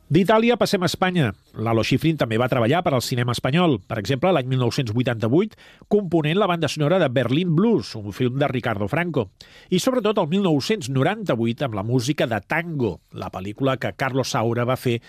D'Itàlia passem a Espanya. Lalo Schifrin també va treballar per al cinema espanyol. Per exemple, l'any 1988, component la banda sonora de Berlin Blues, un film de Ricardo Franco. I sobretot el 1998 amb la música de Tango, la pel·lícula que Carlos Saura va fer